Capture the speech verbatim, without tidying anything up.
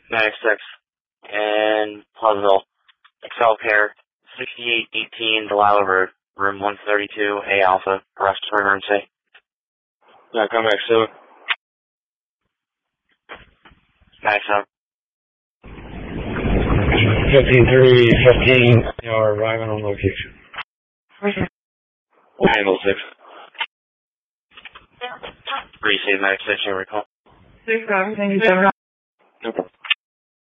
Medic six, and Pleasantville. Excel Care, sixty-eight eighteen Delilah Road, room one thirty-two, A Alpha, arrest for emergency. Yeah, come back soon. Medic seven. fifteen three fifteen, you are arriving on location. Handle six. Receive medic six, your recall. Six, everything is over. No problem.